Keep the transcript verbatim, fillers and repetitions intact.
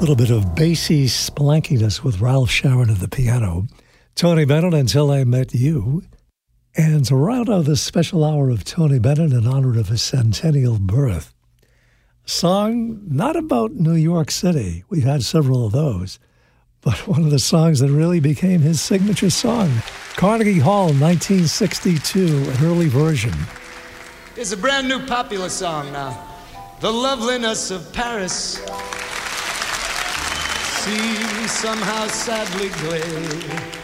little bit of bassy splankiness with Ralph Sharon at the piano. Tony Bennett, Until I Met You. And to round out this special hour of Tony Bennett in honor of his centennial birth, a song not about New York City. We've had several of those. But one of the songs that really became his signature song, Carnegie Hall, nineteen sixty-two, an early version. It's a brand new popular song now. The loveliness of Paris seems somehow sadly gray.